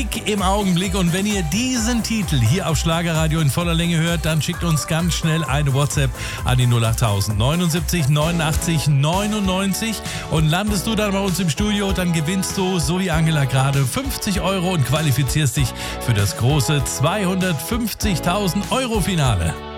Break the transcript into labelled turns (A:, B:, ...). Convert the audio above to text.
A: Im Augenblick, und wenn ihr diesen Titel hier auf Schlagerradio in voller Länge hört, dann schickt uns ganz schnell eine WhatsApp an die 08000 79 89 99 und landest du dann bei uns im Studio, dann gewinnst du, so wie Angela gerade, 50 € und qualifizierst dich für das große 250.000 € Finale.